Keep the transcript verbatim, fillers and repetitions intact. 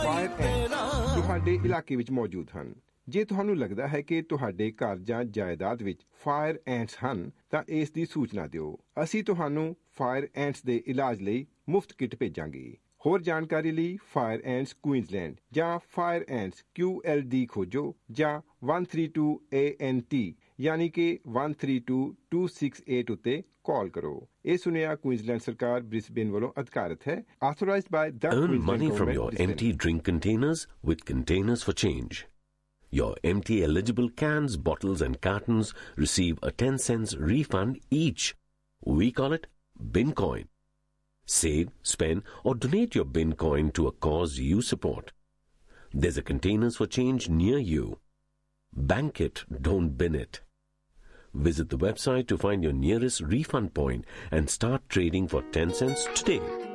Fire ਐਂਟਸ ਤੁਹਾਡੇ ਇਲਾਕੇ ਵਿੱਚ ਮੌਜੂਦ ਹਨ। ਜੇ ਤੁਹਾਨੂੰ ਲੱਗਦਾ ਹੈ ਕਿ ਤੁਹਾਡੇ ਘਰ ਜਾਂ ਜਾਇਦਾਦ ਵਿੱਚ ਫਾਇਰ ਐਂਟਸ ਹਨ ਤਾਂ ਇਸ ਦੀ ਸੂਚਨਾ ਦਿਓ। ਅਸੀਂ ਤੁਹਾਨੂੰ ਫਾਇਰ ਐਂਟਸ ਦੇ ਇਲਾਜ ਲਈ ਮੁਫਤ ਕਿੱਟ ਭੇਜਾਂਗੇ। ਹੋਰ ਜਾਣਕਾਰੀ ਲਈ ਫਾਇਰ ਐਂਟਸ ਕੁਈਨਜ਼ਲੈਂਡ ਜਾਂ ਫਾਇਰ ਐਂਟਸ ਕਿਊ ਐਲ ਡੀ ਖੋਜੋ ਜਾਂ one three two A N T ਯਾਨੀ ਕਿ one three two two six eight ਉੱਤੇ ਕਾਲ ਕਰੋ। ਇਹ ਸੁਨੇਹਾ ਕੁਈਨਜ਼ਲੈਂਡ ਸਰਕਾਰ ਬ੍ਰਿਸਬੇਨ ਵੱਲੋਂ ਅਧਿਕਾਰਤ ਹੈ। Authorized by the Earn Queensland money from Government, your Brisbane. empty drink containers with Containers for Change. Your empty eligible cans, bottles and cartons receive a ten cents refund each. We call it Bincoin. Save, spend or donate your Bincoin to a cause you support. There's a Containers for Change near you. Bank it, don't bin it. Visit the website to find your nearest refund point and start trading for ten cents today.